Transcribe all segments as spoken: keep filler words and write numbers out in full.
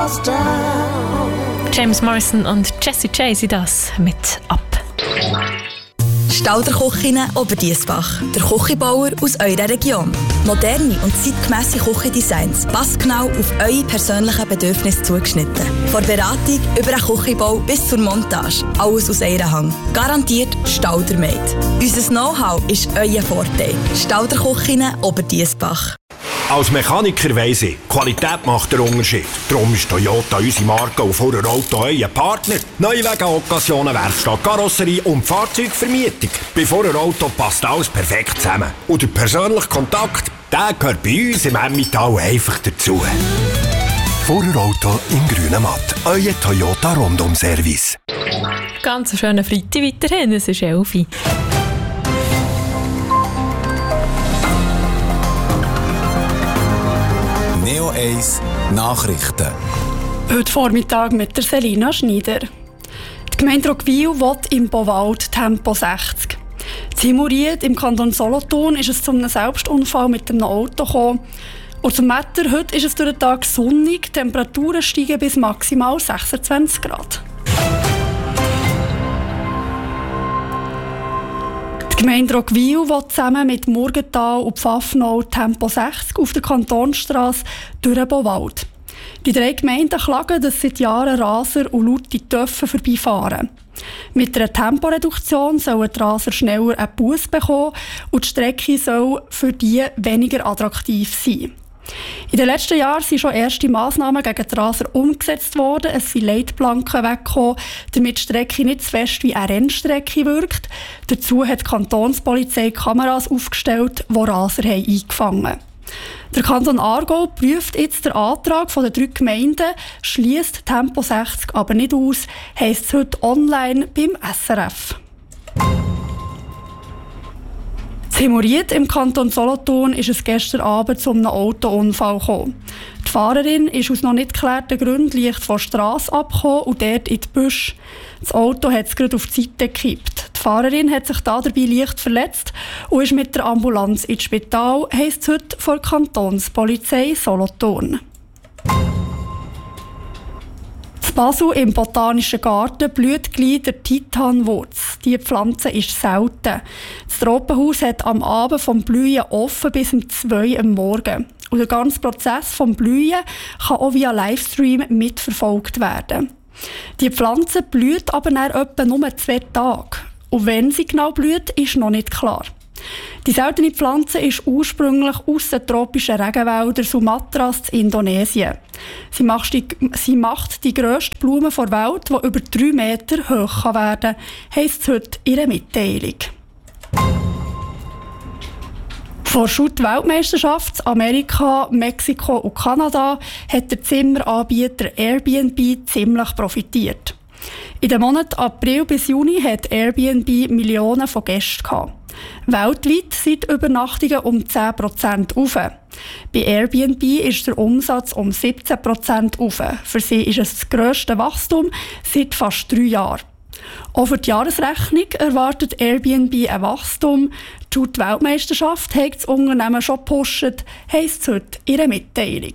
lost town. James Morrison und Jessie J sind das mit «Ab». Stauder-Küchinnen Oberdiessbach. Der Küchenbauer aus eurer Region. Moderne und zeitgemässe Küchendesigns, passgenau auf eure persönlichen Bedürfnisse zugeschnitten. Von Beratung über den Küchenbau bis zur Montage. Alles aus einer Hand. Garantiert Stauder-made. Unser Know-how ist euer Vorteil. Stauder-Küchinnen Oberdiessbach. Als Mechaniker weiss ich, Qualität macht den Unterschied. Darum ist Toyota unsere Marke und vor Auto euer Partner. Neuwagen, Occasionen, Werkstatt, Karosserie und Fahrzeugvermietung. Bei Vorher Auto passt alles perfekt zusammen. Und der persönliche Kontakt, der gehört bei uns im Emmental einfach dazu. Vorher Auto in grünem Matt. Euer Toyota Rundum-Service. Ganz schöner Freitag weiterhin, es ist elf Uhr. Neo eins Nachrichten. Heute Vormittag mit der Selina Schneider. Die Gemeinde Roggwil will im Bowald Tempo sechzig. In Himuried im Kanton Solothurn ist es zu einem Selbstunfall mit einem Auto gekommen. Und zum Wetter, heute ist es durch den Tag sonnig, die Temperaturen steigen bis maximal sechsundzwanzig Grad. Die Gemeinde Roggwil will zusammen mit Murgenthal und Pfaffenau Tempo sechzig auf der Kantonsstrasse durch den Bowald. Die drei Gemeinden klagen, dass seit Jahren Raser und laute Töpfe vorbeifahren. Mit einer Temporeduktion sollen die Raser schneller einen Buss bekommen und die Strecke soll für die weniger attraktiv sein. In den letzten Jahren sind schon erste Massnahmen gegen die Raser umgesetzt worden. Es sind Leitplanken weggekommen, damit die Strecke nicht so fest wie eine Rennstrecke wirkt. Dazu hat die Kantonspolizei Kameras aufgestellt, die Raser haben eingefangen haben. Der Kanton Aargau prüft jetzt den Antrag der drei Gemeinden, schliesst Tempo sechzig aber nicht aus, heisst es heute online beim S R F. In Himuried im Kanton Solothurn ist es gestern Abend zu einem Autounfall gekommen. Die Fahrerin ist aus noch nicht geklärten Gründen leicht von der Strasse abgekommen und dort in die Büsche. Das Auto hat es gerade auf die Seite gekippt. Die Fahrerin hat sich dabei leicht verletzt und ist mit der Ambulanz ins Spital, heisst es heute von der Kantonspolizei Solothurn. In Basel im Botanischen Garten blüht gleich der Titanwurz. Diese Pflanze ist selten. Das Tropenhaus hat am Abend vom Blühen offen bis um zwei Uhr am Morgen. Und der ganze Prozess vom Blühen kann auch via Livestream mitverfolgt werden. Die Pflanze blüht aber nach etwa nur zwei Tagen. Und wenn sie genau blüht, ist noch nicht klar. Die seltene Pflanze ist ursprünglich aus den tropischen Regenwäldern Sumatras in Indonesien. Sie macht die, sie macht die grösste Blume der Welt, die über drei Meter hoch werden kann, heisst es heute in ihrer Mitteilung. Vor Shoot-Weltmeisterschaft Amerika, Mexiko und Kanada hat der Zimmeranbieter Airbnb ziemlich profitiert. In den Monaten April bis Juni hat Airbnb Millionen von Gästen gehabt. Weltweit sind die Übernachtungen um zehn Prozent rauf. Bei Airbnb ist der Umsatz um siebzehn Prozent rauf. Für sie ist es das grösste Wachstum seit fast drei Jahren. Auch für die Jahresrechnung erwartet Airbnb ein Wachstum. Die Weltmeisterschaft hat das Unternehmen schon gepusht, heisst es heute in ihrer Mitteilung.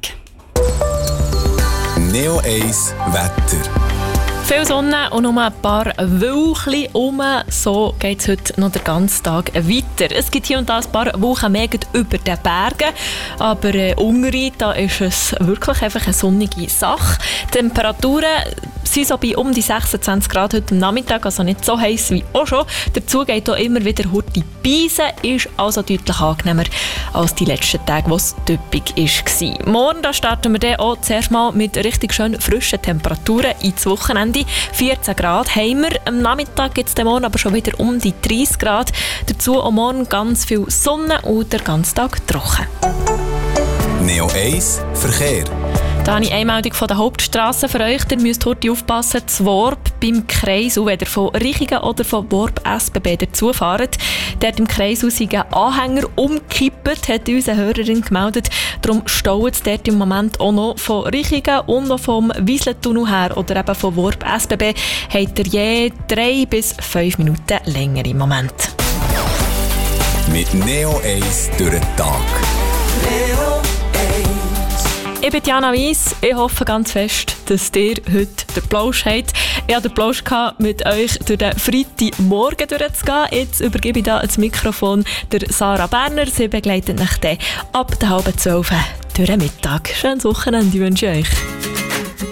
Neo eins Wetter. Viel Sonne und nur ein paar Wölkchen rum. So geht es heute noch den ganzen Tag weiter. Es gibt hier und da ein paar Wochen mehr über den Bergen. Aber äh, unten, da ist es wirklich einfach eine sonnige Sache. Die Temperaturen sind so bei um die sechsundzwanzig Grad heute Nachmittag, also nicht so heiß wie auch schon. Dazu geht auch immer wieder Hurti Beisen, ist also deutlich angenehmer als die letzten Tage, wo es typisch war. Morgen da starten wir dann auch zuerst mal mit richtig schön frischen Temperaturen ins Wochenende. vierzehn Grad haben wir. Am Nachmittag gibt es dann morgen aber schon wieder um die dreißig Grad. Dazu auch morgen ganz viel Sonne und den ganzen Tag trocken. Neo eins Verkehr. Da habe ich eine Meldung von der Hauptstrasse für euch. Ihr müsst heute aufpassen, zu Worb beim Kreisel, wenn ihr von Reichingen oder von Worb S B B dazufahrt. Dort im Kreisel sind ein Anhänger umgekippt, hat unsere Hörerin gemeldet. Darum staut es dort im Moment auch noch von Reichingen und noch vom Wieslentunnel her oder eben von Worb S B B. Habt ihr je drei bis fünf Minuten länger im Moment. Mit Neo eins durch den Tag. Neo Ich bin Jana Weiss. Ich hoffe ganz fest, dass ihr heute den Plausch habt. Ich hatte den Plausch gehabt, mit euch durch den Freitagmorgen durchzugehen. Jetzt übergebe ich da das Mikrofon der Sarah Berner. Sie begleitet euch dann ab der halben zwölf durch den Mittag. Schönes Wochenende wünsche ich euch.